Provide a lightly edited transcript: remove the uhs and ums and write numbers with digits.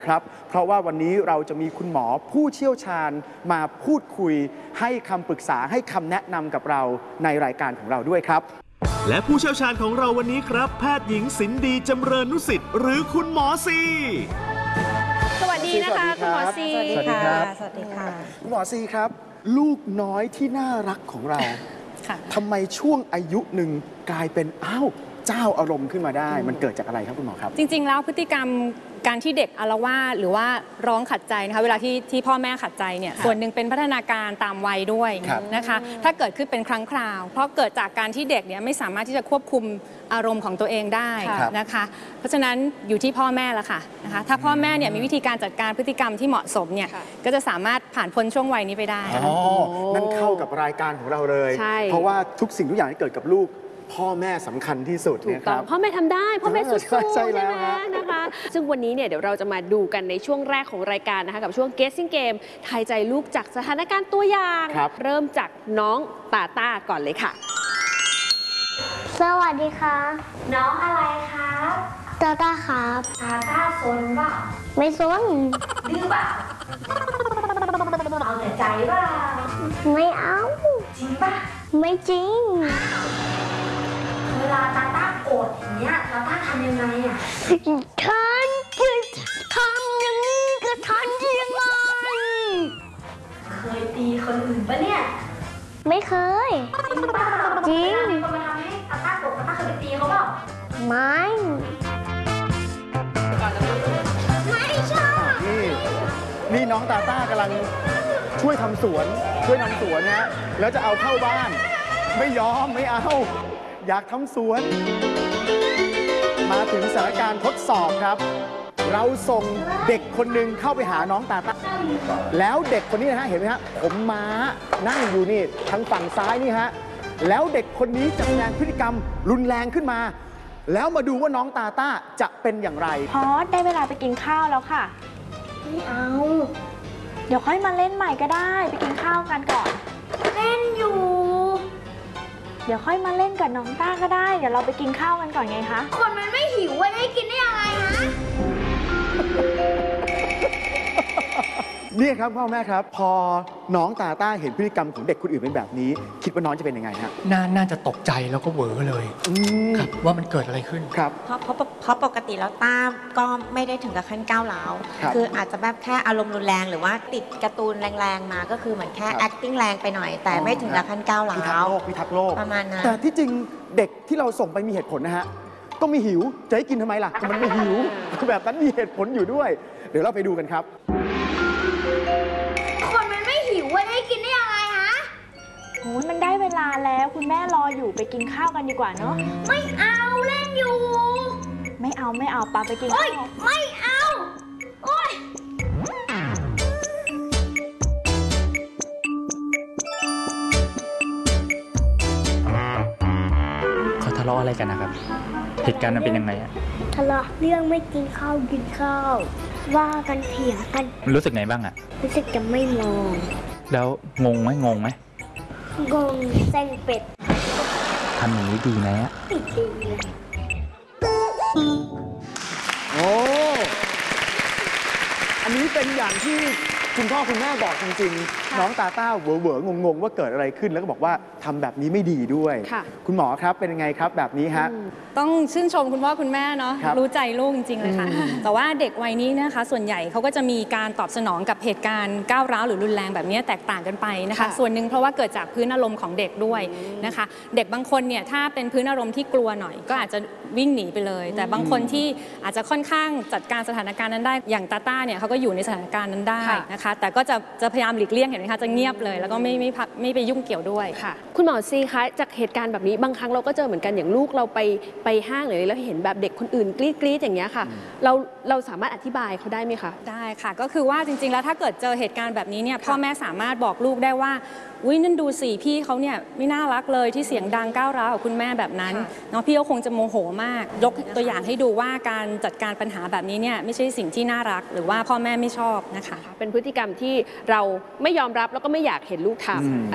ครับเพราะว่าวันนี้เราจะมีคุณหมอผู้เชี่ยวชาญมาพูดคุยให้คำปรึกษาให้คำแนะนำกับเราในรายการของเราด้วยครับและผู้เชี่ยวชาญของเราวันนี้ครับแพทย์หญิงสินดีจำเริญนุสิทธิ์หรือคุณหมอซีสวัสดีนะคะคุณหมอซีสวัสดีครับสวัสดีค่ะคุณหมอซีครับลูกน้อยที่น่ารักของเราทำไมช่วงอายุหนึ่งกลายเป็นเจ้าอารมณ์ขึ้นมาได้มันเกิดจากอะไรครับคุณหมอครับจริงๆแล้วพฤติกรรมการที่เด็กอาละวาดหรือว่าร้องขัดใจนะคะเวลาที่พ่อแม่ขัดใจเนี่ยส่วนหนึ่งเป็นพัฒนาการตามวัยด้วยนะคะถ้าเกิดขึ้นเป็นครั้งคราวเพราะเกิดจากการที่เด็กเนี่ยไม่สามารถที่จะควบคุมอารมณ์ของตัวเองได้นะคะเพราะฉะนั้นอยู่ที่พ่อแม่ละค่ะนะคะถ้าพ่อแม่เนี่ยมีวิธีการจัดการพฤติกรรมที่เหมาะสมเนี่ยก็จะสามารถผ่านพ้นช่วงวัยนี้ไปได้นั่นเข้ากับรายการของเราเลยเพราะว่าทุกสิ่งทุกอย่างที่เกิดกับลูกพ่อแม่สำคัญที่สุดถูกต้องพ่อแม่ทำได้พ่อแม่สุดๆใช่ไหมนะคะซึ่งวันนี้เนี่ยเดี๋ยวเราจะมาดูกันในช่วงแรกของรายการนะคะกับช่วง Guessing Game ทายใจลูกจากสถานการณ์ตัวอย่างเริ่มจากน้องตาต้าก่อนเลยค่ะสวัสดีค่ะน้องอะไรครับตาต้าครับตาต้าซนเปล่าไม่ซนดื้อเปล่าเอาแต่ใจเปล่าไม่เอาจริงป่ะไม่จริงเวลาตาต้าโกรธอย่างเงี้ยตาต้าทำยังไงอ่ะท่านจะทำอย่างนี้ก็ทันยังไงเคยตีคนอื่นปะเนี่ยไม่เคยจริงเปล่าจริงมีคนมาทำให้ตาต้าโกรธตาต้าเคยไปตีเขาเปล่าไม่นี่น้องตาต้ากำลังช่วยทำสวนนะแล้วจะเอาเข้าบ้านไม่ยอมไม่เอาอยากทำสวนมาถึงสถานการณ์ทดสอบครับเราส่งเด็กคนหนึ่งเข้าไปหาน้องตาต้าแล้วเด็กคนนี้นะฮะเห็นไหมฮะผมม้านั่งอยู่นี่ทางฝั่งซ้ายนี่ฮะแล้วเด็กคนนี้จะแสดงพฤติกรรมรุนแรงขึ้นมาแล้วมาดูว่าน้องตาต้าจะเป็นอย่างไรพอได้เวลาไปกินข้าวแล้วค่ะไม่เอาเดี๋ยวค่อยมาเล่นใหม่ก็ได้ไปกินข้าวกันก่อนเล่นอยู่เดี๋ยวค่อยมาเล่นกับน้องต้าก็ได้เดี๋ยวเราไปกินข้าวกันก่อนไงคะคนมันไม่หิวจะให้กินได้ยังไงฮะนี่ครับพ่อแม่ครับพอน้องตาต้าเห็นพฤติกรรมของเด็กคนอื่นเป็นแบบนี้คิดว่าน้องจะเป็นยังไงฮะน่าจะตกใจแล้วก็เหวอเลยครับว่ามันเกิดอะไรขึ้นครับเพราะปกติแล้วต้าก็ไม่ได้ถึงกับขั้นก้าวร้าวคืออาจจะแบบแค่อารมณ์รุนแรงหรือว่าติดการ์ตูนแรงๆมาก็คือเหมือนแค่ acting แรงไปหน่อยแต่ไม่ถึงกับขั้นก้าวร้าวพิทักษ์โลกประมาณนั้นแต่ที่จริงเด็กที่เราส่งไปมีเหตุผลนะฮะก็มีหิวจะให้กินทำไมล่ะมันไม่หิวแบบนั้นมีเหตุผลอยู่ด้วยเดี๋ยวเราไปดูกันครับคนมันไม่หิวจะให้กินได้ยังไงฮะโอ้ยมันได้เวลาแล้วคุณแม่รออยู่ไปกินข้าวกันดีกว่าเนาะไม่เอาเล่นอยู่ไม่เอาปาไปกินข้าวไม่เอาโอ๊ยเขาทะเลาะอะไรกันนะครับเหตุการณ์มันเป็นยังไงอะทะเลาะเรื่องไม่กินข้าวว่ากันเถียงกันรู้สึกไงบ้างอะรู้สึกจะไม่มองแล้วงงไหมงงเส้นเป็ดทำอย่างนี้ดีไหมอะดีเลยโอ้อันนี้เป็นอย่างที่คุณพ่อคุณแม่บอกจริงๆน้องตาต้าเหวองงว่าเกิดอะไรขึ้นแล้วก็บอกว่าทำแบบนี้ไม่ดีด้วยคุณหมอครับเป็นยังไงครับแบบนี้ฮะต้องชื่นชมคุณพ่อคุณแม่เนาะรู้ใจลูกจริงๆเลยค่ะแต่ว่าเด็กวัยนี้นะคะส่วนใหญ่เขาก็จะมีการตอบสนองกับเหตุการณ์ก้าวร้าวหรือรุนแรงแบบนี้แตกต่างกันไปนะคะส่วนหนึ่งเพราะว่าเกิดจากพื้นอารมณ์ของเด็กด้วยนะคะเด็กบางคนเนี่ยถ้าเป็นพื้นอารมณ์ที่กลัวหน่อยก็อาจจะวิ่งหนีไปเลยแต่บางคนที่อาจจะค่อนข้างจัดการสถานการณ์นั้นได้อย่างตาต้าเนี่ยเขาก็อยู่ในสถานการณ์นั้นได้นะคะแต่ก็จะพยายามหลีกเลี่ยงเห็นไหมคะจะเงียบเลยแล้วก็ไม่ไปยุ่งเกี่ยวด้วยค่ะคุณหมอซีคะจากเหตุการณ์แบบนี้บางครั้งเราก็เจอเหมือนกันอย่างลูกเราไปห้างหรืออะไรแล้วเห็นแบบเด็กคนอื่นกรี๊ดอย่างเงี้ยค่ะเราสามารถอธิบายเขาได้ไหมคะได้ค่ะก็คือว่าจริงๆแล้วถ้าเกิดเจอเหตุการณ์แบบนี้เนี่ยพ่อแม่สามารถบอกลูกได้ว่าอุ้ยนั่นดูสิพี่เขาเนี่ยไม่น่ารักเลยที่เสียงดังก้าวร้าวกับคุณแม่แบบนั้นเนาะพี่เขาคงจะโมโหมากยกตัวอย่างให้ดูว่าการจัดการปัญหาแบบนี้เนี่ยไม่ใช่สิ่งที่น่ารักหรือว่าพ่อแม่ไม่ชอบนะคะเป็นพฤติกรรมที่เราไม่ยอมรับแล้วก็ไม่อยากเห็นลูกทำ